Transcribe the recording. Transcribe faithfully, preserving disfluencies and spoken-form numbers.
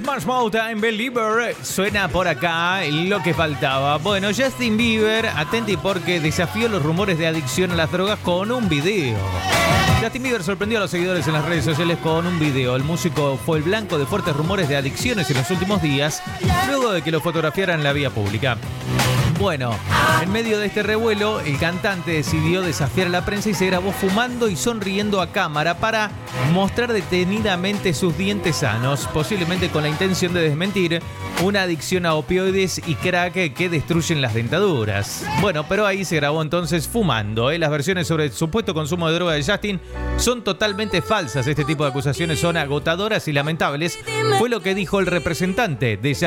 Smash Mouth en Believer suena por acá lo que faltaba. Bueno, Justin Bieber, atenti porque desafió los rumores de adicción a las drogas con un video. Justin Bieber sorprendió a los seguidores en las redes sociales con un video. El músico fue el blanco de fuertes rumores de adicciones en los últimos días, luego de que lo fotografiaran en la vía pública. Bueno, en medio de este revuelo, el cantante decidió desafiar a la prensa y se grabó fumando y sonriendo a cámara para mostrar detenidamente sus dientes sanos, posiblemente con la intención de desmentir una adicción a opioides y crack que destruyen las dentaduras. Bueno, pero ahí se grabó entonces fumando, ¿eh? Las versiones sobre el supuesto consumo de droga de Justin son totalmente falsas. Este tipo de acusaciones son agotadoras y lamentables, fue lo que dijo el representante de Justin.